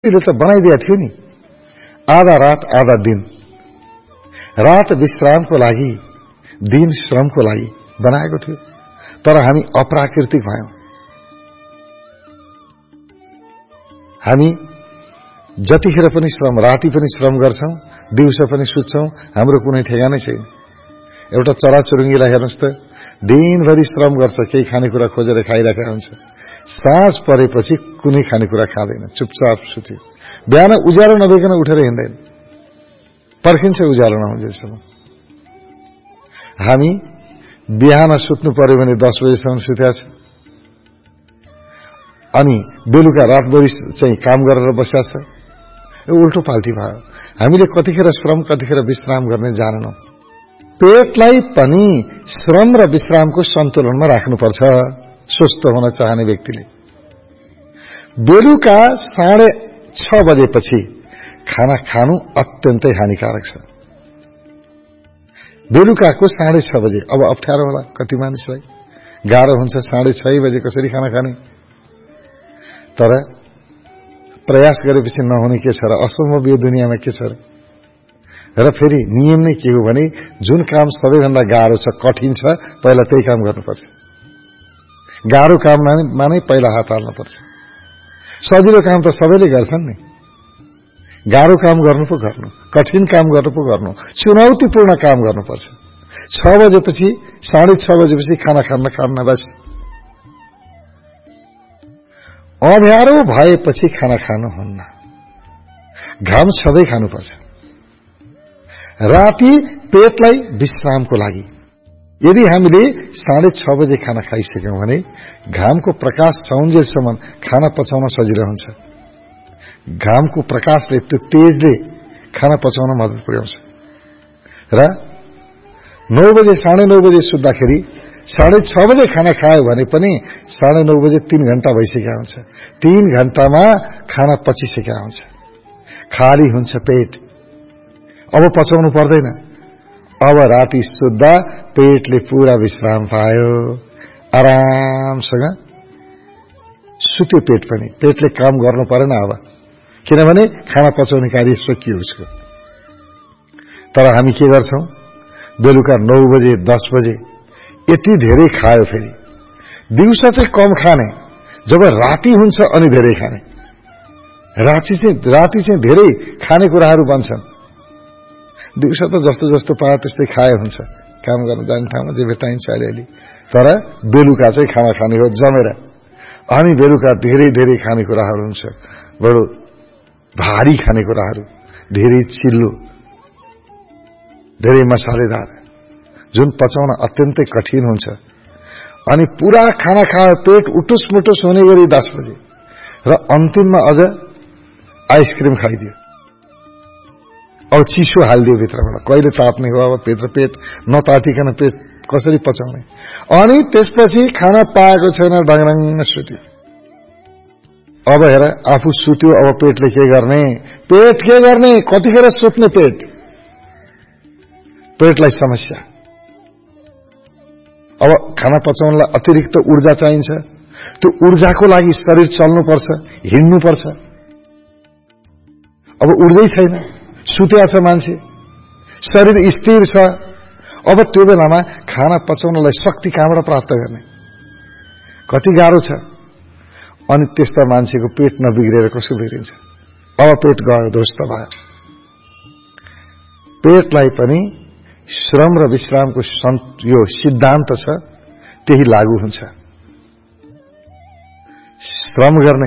त्यसले त बनाइदिएको थियो नि, आधा रात आधा दिन, रात विश्रामको लागि, दिन श्रमको लागि बनाएको थियो। तर हामी अप्राकृतिक भयौं। हामी जतिखेर पनि श्रम, राति पनि श्रम गर्छौं, दिउँसो पनि सुत्छौं, हाम्रो कुनै ठेगानै छैन। एउटा चराचुरुङ्गीलाई हेर्नुस् त, दिनभरि श्रम गर्छ, केही खानेकुरा खोजेर खाइरहेको हुन्छ, साँझ परेपछि कुनै खानेकुरा खाँदैन, चुपचाप सुत्यो। बिहान उज्यालो नभइकन उठेर हिँड्दैन, पर्खिन्छ उज्यालो नहुन्जेलसम्म। हामी बिहान सुत्नु पर्यो भने 10 बजेसम्म सुतेका छौं, अनि बेलुका रातभरि चाहिँ काम गरेर बसेका छ। उल्टो पाल्टी भयो। हामीले कतिखेर श्रम कतिखेर विश्राम गर्ने जानेनौं। पेटलाई पनि श्रम र विश्रामको सन्तुलनमा राख्नुपर्छ स्वस्थ हुन चाहने व्यक्तिले। बेलुका 6:30 बजेपछि खाना खानु अत्यन्तै हानिकारक छ। बेलुकाको 6:30 बजे अब अप्ठ्यारो होला कति मानिसलाई, गाह्रो हुन्छ 6:30 बजे कसरी खाना खाने। तर प्रयास गरेपछि नहुने के छ र, असम्भव यो दुनियाँमा के छ र। र फेरि नियम नै के हो भने, जुन काम सबैभन्दा गाह्रो छ, कठिन छ, पहिला त्यही काम गर्नुपर्छ। गाह्रो काममा नै पहिला हात हाल्नुपर्छ। सजिलो काम त सबैले गर्छन् नि, गाह्रो काम गर्नु पो गर्नु, कठिन काम गर्नु पो गर्नु, चुनौतीपूर्ण काम गर्नुपर्छ। 6 बजेपछि 6:30 बजेपछि खाना खान्न बस। अँध्यारो भएपछि खाना खानुहुन्न, घाम छँदै खानुपर्छ। राति पेटलाई विश्रामको लागि यदि हामीले 6:30 बजे खाना खाइसक्यौं भने घामको प्रकाश छाउन्जेलसम्म खाना पचाउन सजिलो हुन्छ। घामको प्रकाशले, त्यो तेजले खाना पचाउन मद्दत पुर्याउँछ। र 9 बजे 9:30 बजे सुत्दाखेरि 6:30 बजे खाना खायो भने पनि 9:30 बजे 3 घण्टा भइसकेका हुन्छ। 3 घण्टामा खाना पचिसकेका हुन्छ, खाली हुन्छ पेट। अब पचाउनु पर्दैन। अब राति सुत्दा पेटले पूरा विश्राम पायो, आरामसँग सुत्यो पेट पनि। पेटले काम गर्नु परेन अब, किनभने खाना पचाउने कार्य सकियो उसको। तर हामी के गर्छौं, बेलुका 9 बजे 10 बजे यति धेरै खायो, फेरि दिउँसो चाहिँ कम खाने, जब राति हुन्छ अनि धेरै खाने। राति चाहिँ धेरै खाने कुराहरू बन्छन्। दिउँसो त जस्तो जस्तो पाए त्यस्तै खाए हुन्छ, काम गर्न जाने ठाउँमा जे भेटाइन्छ अलिअलि। तर बेलुका चाहिँ खाना खाने हो जमेर। अनि बेलुका धेरै धेरै खानेकुराहरू हुन्छ, बडो भारी खानेकुराहरू, धेरै चिल्लो, धेरै मसालेदार, जुन पचाउन अत्यन्तै कठिन हुन्छ। अनि पूरा खाना खायो, पेट उटुस मुटुस हुने गरी 10 बजे, र अन्तिममा अझ आइसक्रिम खाइदियो। अब चिसो हालिदियो भित्रबाट, कहिले ताप्ने हो अब पेट नतातिकन पेट कसरी पचाउने। अनि त्यसपछि खाना पाएको छैन, ढङढङ सुत्यो। अब हेर, आफू सुत्यो, अब पेटले के गर्ने? पेट के गर्ने? कतिखेर सुत्ने पेटलाई समस्या। अब खाना पचाउनलाई अतिरिक्त ऊर्जा चाहिन्छ। त्यो ऊर्जाको लागि शरीर चल्नुपर्छ, हिँड्नुपर्छ। अब ऊर्जै छैन, सुतेको छ मान्छे, शरीर स्थिर छ। अब त्यो बेलामा खाना पचाउनलाई शक्ति कहाँबाट प्राप्त गर्ने? कति गाह्रो छ। अनि त्यस्ता मान्छेको पेट नबिग्रेर कसो बिग्रिन्छ? अब पेट गयो, ध्वस्त भयो। पेटलाई पनि श्रम र विश्रामको यो सिद्धान्त छ, त्यही लागू हुन्छ। श्रम गर्ने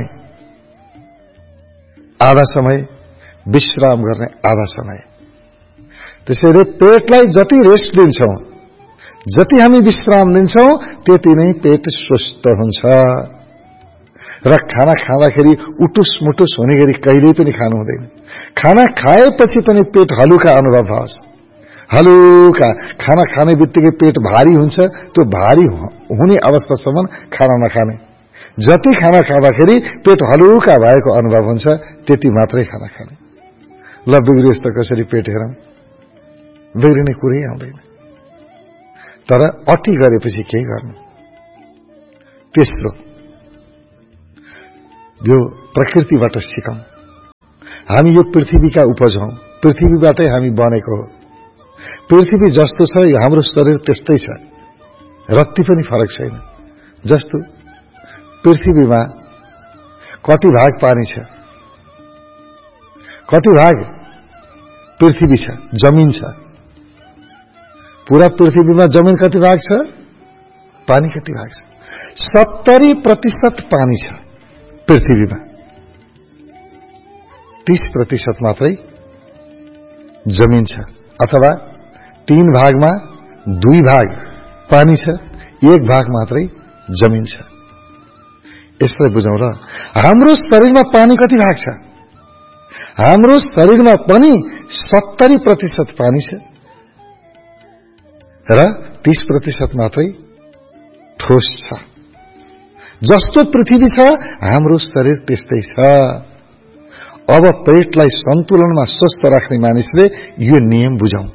आधा समय, विश्राम गर्ने आधा समय। त्यसैले पेटलाई जति रेस्ट दिन्छौं, जति हामी विश्राम दिन्छौं, त्यति नै पेट स्वस्थ हुन्छ। र खाना खाँदाखेरि उटुस मुटुस हुने गरी कहिल्यै पनि खानु हुँदैन। खाना खाएपछि पनि पेट हलुका अनुभव होस्। हलुका खाना खाने बित्तिकै पेट भारी हुन्छ, त्यो भारी हुने अवस्थासम्म खाना नखाने। जति खाना खाँदाखेरि पेट हलुका भएको अनुभव हुन्छ, त्यति मात्रै खाना खाने। ल बिग्रियोस् त कसरी पेट हेरौं? बिग्रिने कुरै आउँदैन। तर अति गरेपछि के गर्नु? तेस्रो, यो प्रकृतिबाट सिकौं। हामी यो पृथ्वीका उपज हौं, पृथ्वीबाटै हामी बनेको हो। पृथ्वी जस्तो छ हाम्रो शरीर त्यस्तै छ, रत्ती पनि फरक छैन। जस्तो पृथ्वीमा कति भाग पानी छ, कति भाग पृथ्वी छ, जमिन छ। पूरा पृथ्वीमा जमिन कति भाग छ, पानी कति भाग छ? 70% पानी छ पृथ्वीमा, 30% मात्रै जमिन छ। अथवा 3 भागमा 2 भाग पानी छ, 1 भाग मात्रै जमिन छ। यसलाई बुझौं र हाम्रो शरीरमा पानी कति भाग छ? हाम्रो शरीरमा पनि 70% पानी छ र 30% मात्रै ठोस छ। जस्तो पृथ्वी छ हाम्रो शरीर त्यस्तै छ। अब पेटलाई सन्तुलनमा स्वस्थ राख्ने मानिसले यो नियम बुझौं,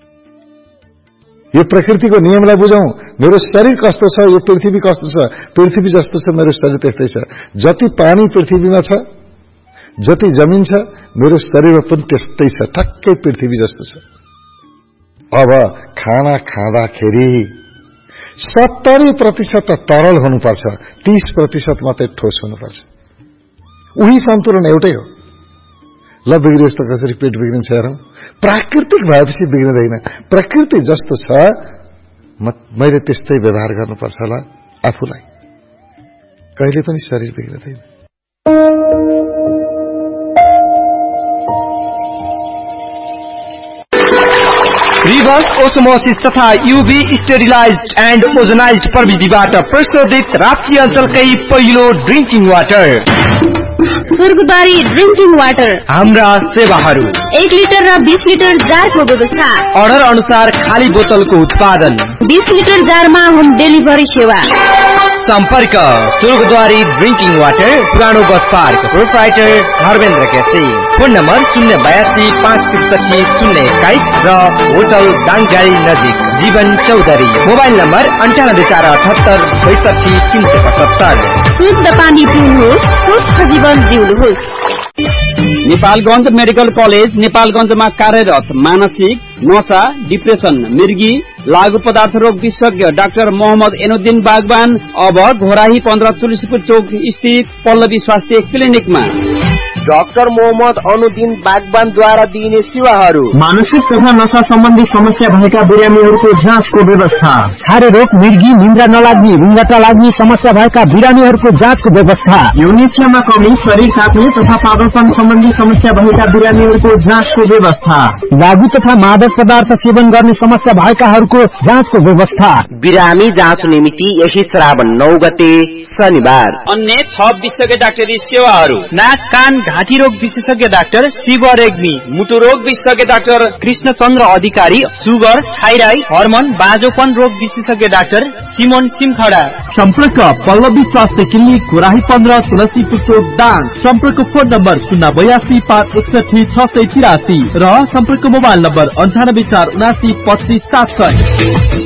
यो प्रकृतिको नियमलाई बुझौं। मेरो शरीर कस्तो छ, यो पृथ्वी कस्तो छ, पृथ्वी जस्तो छ मेरो शरीर त्यस्तै छ। जति पानी पृथ्वीमा छ, जति जमिन छ, मेरो शरीरमा पनि त्यस्तै छ, ठक्कै पृथ्वी जस्तो छ। अब खाना खाँदाखेरि 70% तरल हुनुपर्छ, 30% मात्रै ठोस हुनुपर्छ। उही सन्तुलन एउटै हो। ल बिग्रियो यस्तो कसरी पेट बिग्रिन्छ हेरौं। प्राकृतिक भएपछि बिग्रिँदैन, प्रकृति जस्तो छ मैले त्यस्तै व्यवहार गर्नुपर्छ होला आफूलाई, कहिले पनि शरीर बिग्रिँदैन। रिभर्स ओस्मोसिस तथा यूवी स्टेरिलाइज्ड एन्ड ओजोनाइज्ड प्रविधिबाट प्रशोधित राप्ती अञ्चलकै पहिलो ड्रिंकिङ वाटर स्वर्गद्वारी ड्रिंकिङ वाटर। हाम्रा सेवाहरू 1 लिटर र 20 लिटर जारको व्यवस्था, अर्डर अनुसार खाली बोतलको उत्पादन, 20 लिटर जारमा होम डेलिभरी सेवा। सम्पर्क स्वर्गद्वारी ड्रिंकिङ वाटर, पुरानो bus park, proprietor Dharmendra KC. Phone number 082 567 021 र होटल दाङगाडी नजिक जीवन चौधरी। Mobile number 9848 62 375। शुद्ध पानी पिउनुहोस्, स्वस्थ जीवन जिउनुहोस्। नेपालगञ्ज मेडिकल कलेज नेपालगञ्जमा कार्यरत मानसिक, नशा, डिप्रेसन, मृगी, लागू पदार्थ रोग विशेषज्ञ डाक्टर मोहम्मद एनुद्दिन बागवान अब घोराही 15 तुलसीपुर चौक स्थित पल्लवी स्वास्थ्य क्लिनिकमा। डाक्टर मोहम्मद अनुद्दिन बागवानद्वारा दिइने सेवाहरू: मानसिक तथा नशा सम्बन्धी समस्या भएका बिरामीहरूको जाँचको व्यवस्था, छारे रोग, मृगी, निन्द्रा नलाग्ने, रुङ्गटा लाग्ने समस्या भएका बिरामीहरूको जाँचको व्यवस्था, यौनिच्छामा कमी, शरीर काट्ने तथा पागलपन सम्बन्धी समस्या भएका बिरामीहरूको जाँचको व्यवस्था, लागू तथा मादक पदार्थ सेवन गर्ने समस्या भएकाहरूको जाँचको व्यवस्था। बिरामी जाँच निमित्ति यही श्रावण 9 गते शनिबार। अन्य थप विशेषज्ञ डाक्टरी सेवाहरू: नाक कान घाँटी रोग विशेषज्ञ डाक्टर शिव रेग्मी, मुटु रोग विशेषज्ञ डाक्टर कृष्ण चन्द्र अधिकारी, सुगर, थाइराइड, हर्मोन, बाँझोपन रोग विशेषज्ञ डाक्टर सिमोन सिमखडा। सम्पर्क पल्लवी स्वास्थ्य क्लिनिक, घोराही 15 तुलसीपुर चौक दाङ। सम्पर्क फोन नम्बर 082 561 683 र सम्पर्क मोबाइल नम्बर 98 479 25 700।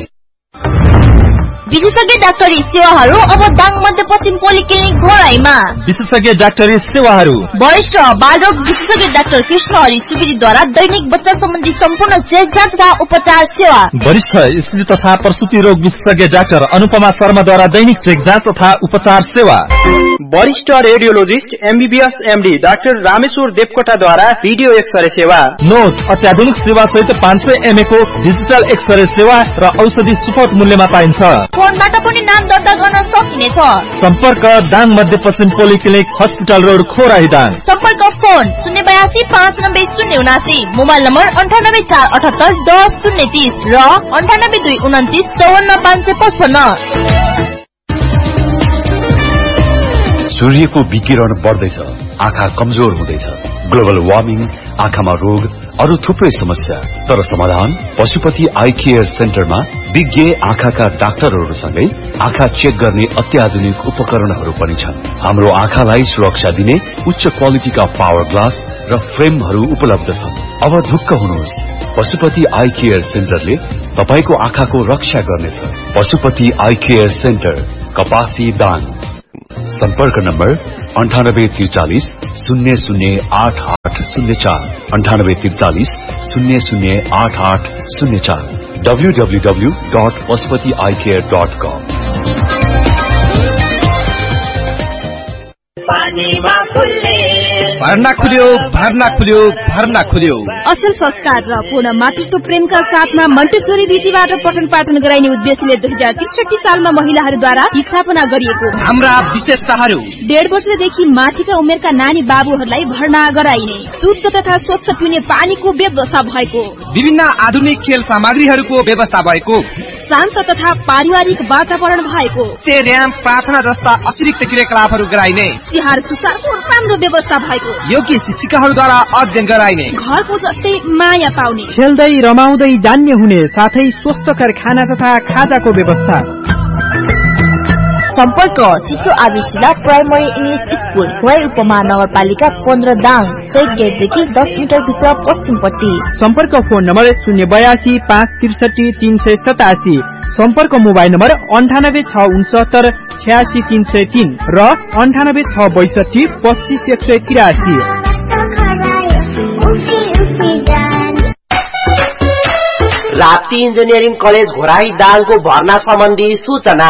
विशेषज्ञ डाक्टरी सेवाहरू अब दाङ मध्यपश्चिम पोलिक्लिनिक घोराईमा। विशेषज्ञ डाक्टरी सेवाहरू: वरिष्ठ बालरोग विशेषज्ञ डाक्टर कृष्ण हरि सुवेदीद्वारा दैनिक बच्चा सम्बन्धी सम्पूर्ण जाँच तथा उपचार सेवा। वरिष्ठ स्त्री तथा प्रसुति रोग विशेषज्ञ डाक्टर अनुपमा शर्माद्वारा दैनिक चेक जाँच तथा उपचार सेवा। वरिष्ठ radiologist MBBS MD doctor Rameshwar देवकोटाद्वारा video x-ray सेवा। नोट अत्याधुनिक सेवा सहित 500 mA को डिजिटल एक्सरे सेवा र औषधि सुपथ मूल्यमा पाइन्छ। फोनबाट पनि नाम दर्ता गर्न सकिनेछ। सम्पर्क दाङ मध्यपश्चिम polyclinic hospital road Ghorahi Dang. सम्पर्क फोन 082 590 079, मोबाइल नम्बर 98 478 10 030 र 98 229 54 555। सूर्यको विकिरण बढ्दैछ, आँखा कमजोर हुँदैछ, ग्लोबल वार्मिङ, आँखामा रोग, अरू थुप्रै समस्या। तर समाधान पशुपति आई केयर सेन्टरमा विज्ञ आँखाका डाक्टरहरूसँगै आँखा चेक गर्ने अत्याधुनिक उपकरणहरू पनि छन्। हाम्रो आँखालाई सुरक्षा दिने उच्च क्वालिटीका पावर ग्लास र फ्रेमहरू उपलब्ध छन्। अब ढुक्क हुनुहोस्, पशुपति आई केयर सेन्टरले तपाईको आँखाको रक्षा गर्नेछ। पशुपति आई केयर सेन्टर, कपासी दाङ। सम्पर्क नम्बर 9843 008804 9843 008804 www.pashupatieyecare.com। भर्ना खुल्यो। असल संस्कार र पूर्ण मातृत्व प्रेमका साथमा मन्टेश्वरी रीतिबाट पठन पाठन गराइने उद्देश्यले 2063 सालमा महिलाहरूद्वारा स्थापना गरिएको हाम्रा विशेषताहरू 1.5 वर्षदेखि माथिका उमेरका नानी बाबुहरूलाई भर्ना गराइने, शुद्ध तथा स्वच्छ पिउने पानीको व्यवस्था भएको, विभिन्न आधुनिक खेल सामग्रीहरूको व्यवस्था भएको, शान्त तथा पारिवारिक वातावरण भएको, र्याम्प प्रार्थना जस्ता अतिरिक्त क्रियाकलापहरू गराइने, तिहार सुसारको राम्रो व्यवस्था भएको, योग्य शिक्षिकाहरूद्वारा अध्ययन गराइने, घरको जस्तै माया पाउने, खेल्दै रमाउँदै जान्ने हुने साथै स्वस्थकर खाना तथा खाजाको व्यवस्था। सम्पर्क शिशु आदिशिला प्राइमरी इंग्लिश स्कूल खुवाई उपमा नगरपालिका 15 दाङ चेक गेटदेखि 10 मिटर भित्र पश्चिमपट्टि। सम्पर्क फोन नम्बर 082 563 387, सम्पर्क मोबाइल नम्बर 98 669 86 303 र 98 662 25 183। राप्ती इन्जिनियरिङ कलेज घोराई दाङको भर्ना सम्बन्धी सूचना।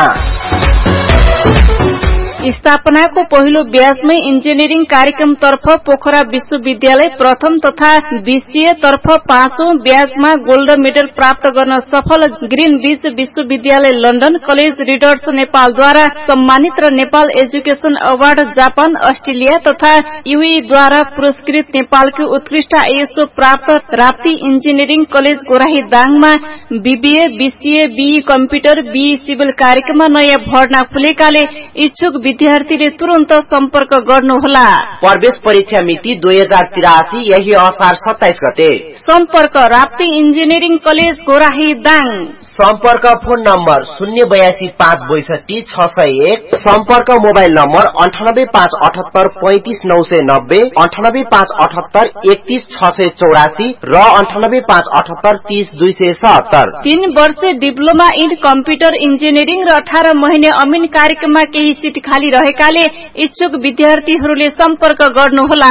स्थापनाको पहिलो ब्याजमै इन्जिनियरिङ कार्यक्रम तर्फ पोखरा विश्वविद्यालय प्रथम तथा बीसीए तर्फ 5औं ब्याजमा गोल्ड मेडल प्राप्त गर्न सफल ग्रीन बीच विश्वविद्यालय लन्डन कलेज रिडर्स नेपालद्वारा सम्मानित र Nepal education award Japan Australia तथा युएद्वारा पुरस्कृत नेपालको उत्कृष्ट आईएसओ प्राप्त Rapti engineering college गोराही दाङमा BBA BCA be computer be civil कार्यक्रममा नयाँ भर्ना खुलेकाले इच्छुक विद्यार्थीले तुरन्त सम्पर्क गर्नुहोला। प्रवेश परीक्षा मिति 2083 यही असार 27 गते। सम्पर्क राप्ती इन्जिनियरिङ कलेज गोराही दाङ। सम्पर्क फोन नम्बर 082 562 601, सम्पर्क मोबाइल नम्बर 98 578 35 990, 98 578 31 684 र 98 578 30 277। 3 वर्ष डिप्लोमा इन कम्प्युटर इन्जिनियरिङ र 18 महिने अमिन कार्यक्रममा केही सिट खाली रहेकाले इच्छुक विद्यार्थीहरूले सम्पर्क गर्नुहोला।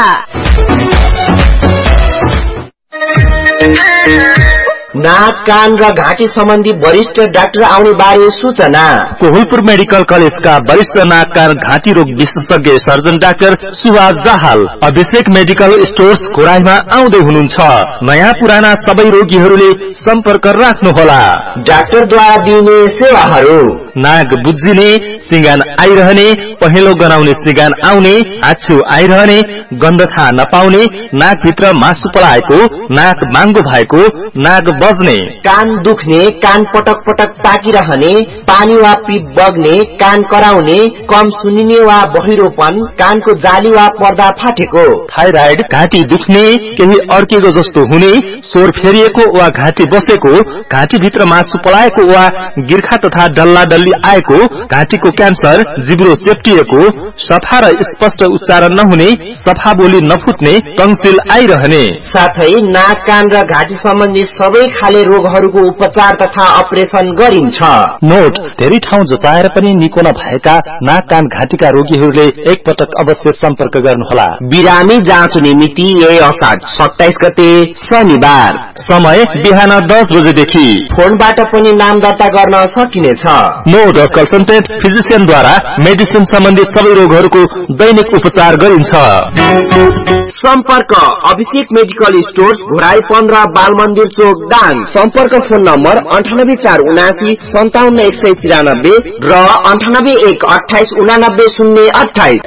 नाक कान र घाँटी सम्बन्धी वरिष्ठ डाक्टर आउने बारे सूचना। कोहलपुर मेडिकल कलेजका वरिष्ठ नाक कान घाँटी रोग विशेषज्ञ सर्जन डाक्टर सुभाष दाहाल अभिषेक मेडिकल स्टोर्स घोराईमा आउँदै हुनुहुन्छ। नयाँ पुराना सबै रोगीहरूले सम्पर्क राख्नुहोला। डाक्टरद्वारा दिइने सेवाहरू: नाक बुझिने, सिंगान आइरहने, पहेँलो गनाउने सिंगान आउने, आछु आइरहने, गन्ध थाहा नपाउने, नाकभित्र मासु पलाएको, नाक माङ्गो भएको, नाक बज्ने, कान दुख्ने, कान पटक पटक पाकिरहने, पानी वा पिप बग्ने, कान कराउने, कम सुनिने वा बहिरोपन, कानको जाली वा पर्दा फाटेको, थाइराइड, घाँटी दुख्ने, केही अड्केको जस्तो हुने, स्वर फेरिएको वा घाँटी बसेको, घाँटीभित्र मासु पलाएको वा गिर्खा तथा डल्ला डल्ली आएको, घाँटीको क्यान्सर, जिब्रो चेप्टिएको, सफा र स्पष्ट उच्चारण नहुने, सफा बोली नफुट्ने, टङ्सिल आइरहने, साथै नाक कान र घाँटी सम्बन्धी सबै खाले रोगहरूको उपचार तथा अपरेसन गरिन्छ। नोट: धेरै ठाउँ जचाएर पनि निको नभएका नाक कान घाँटीका रोगीहरूले एकपटक अवश्य सम्पर्क गर्नुहोला। बिरामी जाँच्ने मिति यही असार 27 गते शनिबार। समय बिहान 10 बजेदेखि। फोनबाट पनि नाम दर्ता गर्न सकिनेछ। नोट: कन्सल्टेन्ट फिजिशियनद्वारा मेडिसिन सम्बन्धी सबै रोगहरूको दैनिक उपचार गरिन्छ। सम्पर्क अभिषेक मेडिकल स्टोर्स घोराई 15 बाल मन्दिर चोक दाङ। सम्पर्क फोन नम्बर 98 479 57 193 र 98 1 28 89 028।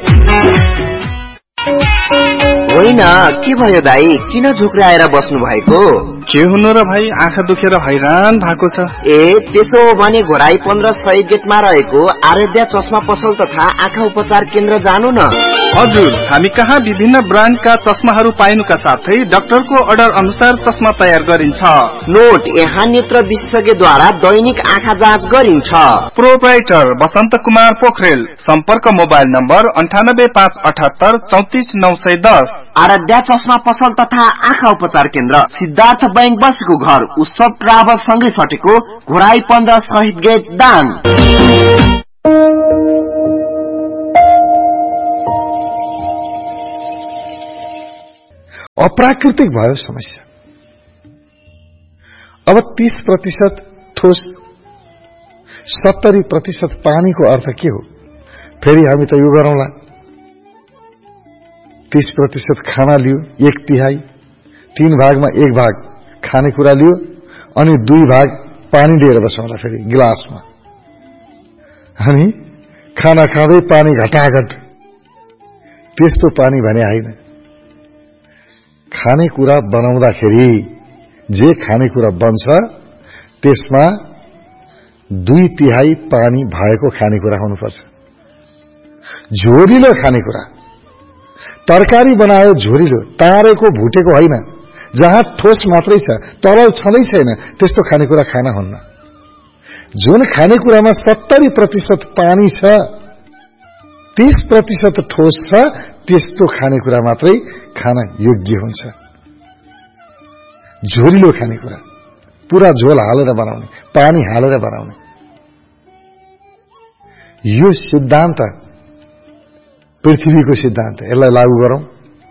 होइन, के भयो दाई, किन झुक्राएर बस्नु भएको? के हुनु र भाइ, आँखा दुखेर हैरान भएको छ। ए त्यसो हो भने घोराई 15 शहीद गेटमा रहेको आराध्या चस्मा पसल तथा आँखा उपचार केन्द्र जानु न। हजुर, हामी कहाँ विभिन्न ब्रान्डका चस्माहरू पाइनुका साथै डाक्टरको अर्डर अनुसार चस्मा तयार गरिन्छ। नोट: यहाँ नेत्र विशेषज्ञद्वारा दैनिक आँखा जाँच गरिन्छ। प्रोप्राइटर बसन्त कुमार पोखरेल। सम्पर्क मोबाइल नम्बर 98 578 34 910। आराध्या चस्मा पसल तथा आँखा उपचार केन्द्र सिद्धार्थ बैंक बसेको घर उत्सव ट्राभल सँगै सटेको घोराई 15 शहीद गेट दाङ। अप्राकृतिक भयो समस्या। अब 30% ठोस 70% पानीको अर्थ के हो? फेरि हामी त यो गरौँला, 30% खाना लियो, 1/3 3 भागमा 1 भाग खानेकुरा लियो, अनि 2 भाग पानी लिएर बसौँला फेरि गिलासमा। अनि खाना खाँदै पानी घटाघट, त्यस्तो पानी भने होइन। खानेकुरा बनाउँदाखेरि जे खानेकुरा बन्छ त्यसमा 2/3 पानी भएको खानेकुरा हुनुपर्छ। झोरिलो खानेकुरा, तरकारी बनायो झोरिलो, तारेको भुटेको होइन, जहाँ ठोस मात्रै छ तरल छँदै छैन, त्यस्तो खानेकुरा खाना हुन्न। जुन खानेकुरामा 70% पानी छ, 30% ठोस छ, त्यस्तो खानेकुरा मात्रै खान योग्य हुन्छ। झोरिलो खानेकुरा, पूरा झोल हालेर बनाउने, पानी हालेर बनाउने, यो सिद्धान्त पृथ्वीको सिद्धान्त। यसलाई लागू गरौं,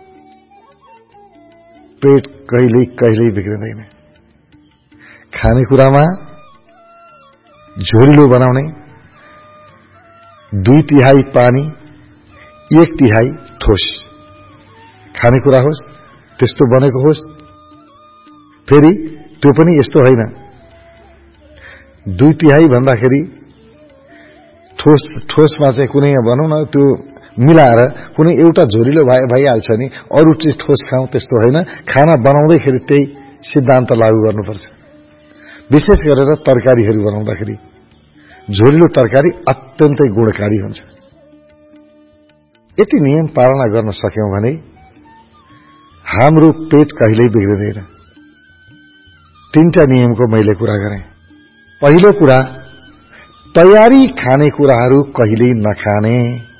पेट कहिल्यै बिग्रिँदैन। खानेकुरामा झोरिलो बनाउने, 2/3 पानी 1/3 ठोस खानेकुरा होस्, त्यस्तो बनेको होस्। फेरि त्यो पनि यस्तो होइन 2/3 भन्दाखेरि ठोसमा चाहिँ कुनै भनौं न त्यो मिलाएर कुनै एउटा झोरिलो भइहाल्छ नि, अरु चाहिँ ठोस खाउँ त्यस्तो होइन। खाना बनाउँदैखेरि त्यही सिद्धान्त लागू गर्नुपर्छ। विशेष गरेर तरकारीहरू बनाउँदाखेरि झोरिलो तरकारी अत्यन्तै गुणकारी हुन्छ। यति नियम पालना गर्न सक्यौं भने हाम्रो पेट कहिल्यै बिग्रिँदैन। 3टा नियमको मैले कुरा गरेँ। पहिलो कुरा, तयारी खानेकुराहरू कहिल्यै नखाने।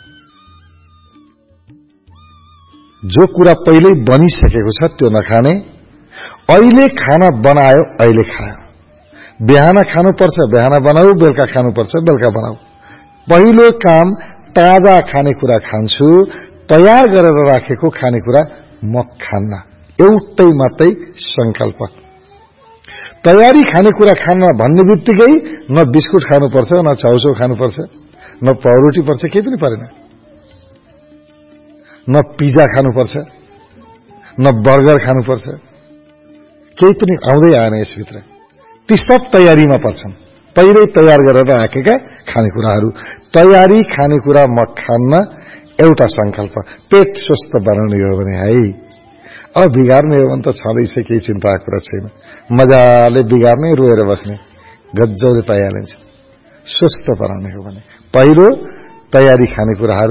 जो कुरा पहिल्यै बनिसकेको छ त्यो नखाने। अहिले खाना बनायो अहिले खायो, बिहान खानुपर्छ बिहान बनाऊ, बेलुका खानुपर्छ बेलुका बनाऊ। पहिलो काम ताजा खानेकुरा खान्छु, तयार गरेर राखेको खानेकुरा म खान्न। एउटै मात्रै संकल्प। तयारी खानेकुरा खान भन्ने बित्तिकै न बिस्कुट खानुपर्छ, न चाउचाउ खानुपर्छ, न पाउरोटी पर्छ, केही पनि परेन। न पिज्जा खानुपर्छ, न बर्गर खानुपर्छ, केही पनि आउँदै आएन यसभित्र। ती सब तयारीमा पर्छन्। पहिल्यै तयार गरेर राखेका खानेकुराहरू। तयारी खानेकुरा म खान्न, एउटा संकल्प। पेट स्वस्थ बनाउने हो भने है, अब बिगार्ने हो भने त छँदैछ, केही चिन्ताको कुरा छैन। मजाले बिगार्ने, रोएर बस्ने, गज्जौले पाइहालिन्छ। स्वस्थ बनाउने हो भने पहिलो तयारी खानेकुराहरू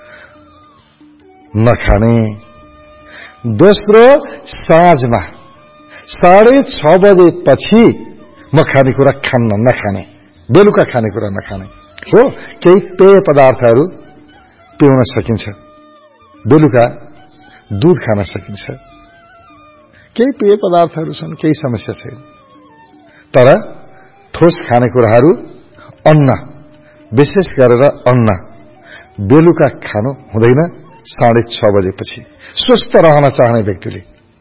नखाने। दोस्रो, साँझमा 6:30 बजेपछि म खानेकुरा खान्न, नखाने। बेलुका खानेकुरा नखाने हो। केही पेय पदार्थहरू पिउन सकिन्छ, बेलुका दूध खान सकिन्छ, केही पेय पदार्थहरू छन्, केही समस्या छैन। तर ठोस खानेकुराहरू, अन्न, विशेष गरेर अन्न बेलुका खानु हुँदैन 6:30 बजेपछि, स्वस्थ रहन चाहने व्यक्तिले।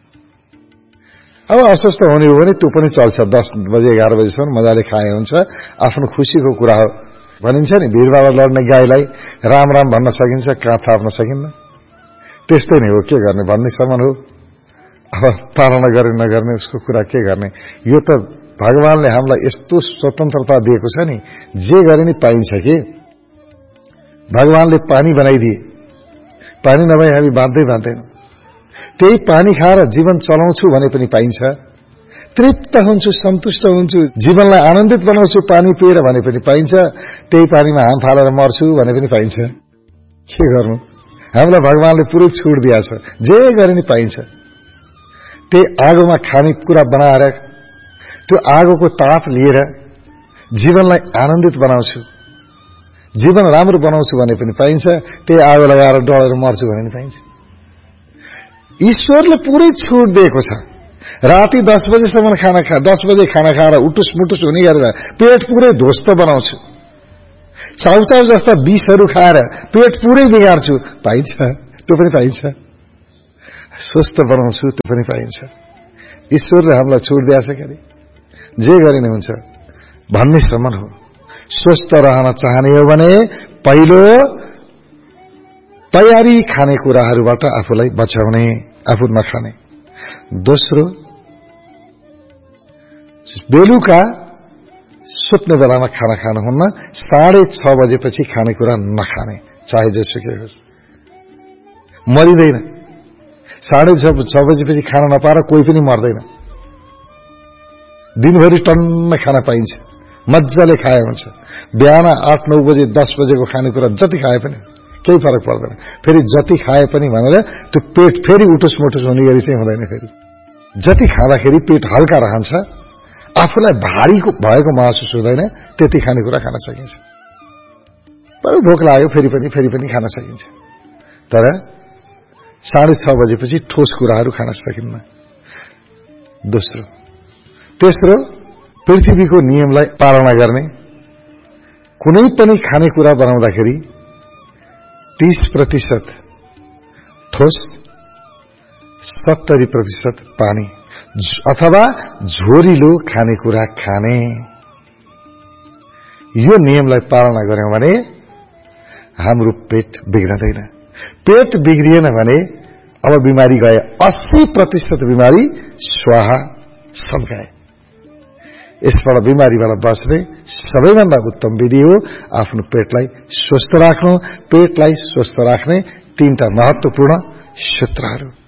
अब अस्वस्थ हुने हो भने त्यो पनि चल्छ, 10 बजे 11 बजेसम्म मजाले खाए हुन्छ, आफ्नो खुसीको कुरा हो। भनिन्छ नि, भिरबाट लड्ने गाईलाई राम राम भन्न सकिन्छ, काँध थाप्न सकिन्न। त्यस्तै नै हो, के गर्ने भन्ने समान हो। अब पालना गर्ने नगर्ने उसको कुरा के गर्ने। यो त भगवानले हामीलाई यस्तो स्वतन्त्रता दिएको छ नि, जे गरे नि पाइन्छ के। भगवानले पानी बनाइदिए, पानी नभए हामी बाँच्दैनौं। त्यही पानी खाएर जीवन चलाउँछु भने पनि पाइन्छ। तृप्त हुन्छु, सन्तुष्ट हुन्छु, जीवनलाई आनन्दित बनाउँछु पानी पिएर भने पनि पाइन्छ। त्यही पानीमा हाम फालेर मर्छु भने पनि पाइन्छ। के गर्नु, हामीलाई भगवानले पुरै छुट दिएको छ, जे गरे नि पाइन्छ। त्यही आगोमा खानेकुरा बनाएर त्यो आगोको ताप लिएर जीवनलाई आनन्दित बनाउँछु, जीवन राम्रो बनाउँछु भने पनि पाइन्छ। त्यही आगो लगाएर डढेर मर्छु भने पनि पाइन्छ। ईश्वरले पुरै छुट दिएको छ। राति 10 बजेसम्म 10 बजे खाना खाएर उटुस मुटुस हुने गरेर पेट पुरै ध्वस्त बनाउँछु, चाउचाउ जस्ता विषहरू खाएर पेट पुरै बिगार्छु, पाइन्छ, त्यो पनि पाइन्छ। स्वस्थ बनाउँछु त्यो पनि पाइन्छ। ईश्वरले हामीलाई छुट दिएछ गरे जे गरिने हुन्छ भन्ने सम्म हो। स्वस्थ रहन चाहने हो भने पहिलो तयारी खानेकुराहरूबाट आफूलाई बचाउने, आफू नखाने। दोस्रो बेलुका सुत्ने बेलामा खाना खानुहुन्न, 6:30 बजेपछि खानेकुरा नखाने, चाहे जेसुकै होस्। मरिँदैन। 6:30 बजेपछि खाना नपाएर कोही पनि मर्दैन। दिनभरि टन्न खाना पाइन्छ, मजाले खाए हुन्छ। बिहान 8-9 बजे 10 बजेको खानेकुरा जति खाए पनि केही फरक पर्दैन। फेरि जति खाए पनि भनेर त्यो पेट फेरि उठोस मोटोस हुने गरी चाहिँ हुँदैन। फेरि जति खाँदाखेरि पेट हल्का रहन्छ, आफूलाई भारी भएको महसुस हुँदैन, त्यति खानेकुरा खान सकिन्छ। तर भोक लाग्यो फेरि पनि खान सकिन्छ। तर 6:30 बजेपछि ठोस कुराहरू खान सकिन्न। दोस्रो। तेस्रो, पृथ्वीको नियमलाई पालना गर्ने। कुनै पनि खानेकुरा बनाउँदाखेरि 30% ठोस, 70% पानी अथवा झोरिलो खानेकुरा खाने। यो नियमलाई पालना गर्यौं भने हाम्रो पेट बिग्रदैन। पेट बिग्रिएन भने अब बिमारी गए, 80% बिमारी स्वाहा, सब गए। यसबाट बिमारीबाट बच्ने सबैभन्दा उत्तम विधि हो आफ्नो पेटलाई स्वस्थ राख्नु। पेटलाई स्वस्थ राख्ने 3टा महत्त्वपूर्ण सूत्रहरू।